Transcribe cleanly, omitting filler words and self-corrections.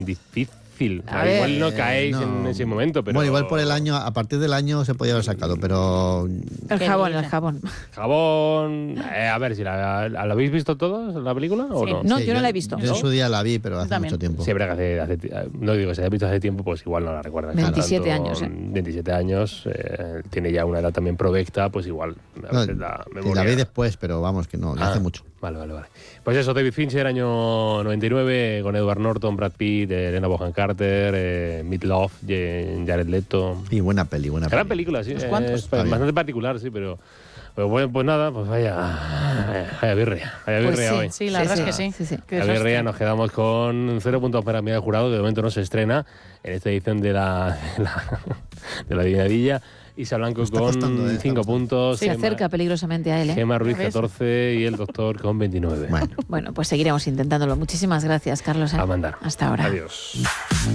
difícil. A ver, igual no caéis en ese momento, pero... Bueno, igual por el año, a partir del año se podía haber sacado, pero... El jabón. Jabón... a ver, si ¿la habéis visto todos, la película, o no? No, Sí, yo no la he visto. Yo en su día la vi, pero hace mucho tiempo. Siempre que no digo, si la has visto hace tiempo, pues igual no la recuerdas. 27 años, 27 años, tiene ya una edad también provecta, pues igual a veces la memoria... La vi después, pero vamos, que no, hace mucho. Vale. Pues eso, David Fincher, año 99, con Edward Norton, Brad Pitt, Helena Bonham Carter, Meatloaf, Jared Leto. Y buena peli. Gran película, sí. Es bastante particular, sí, pero bueno, pues nada, pues vaya birria. Hoy. Sí, la verdad es que sí. La birria, nos quedamos con 0 puntos para Mira el Jurado, que de momento no se estrena en esta edición de la adivinadilla. Isa Blanco con 5 puntos. Se acerca peligrosamente a él. Gemma Ruiz 14 y el doctor con 29. Bueno, pues seguiremos intentándolo. Muchísimas gracias, Carlos. A mandar. Hasta ahora. Adiós.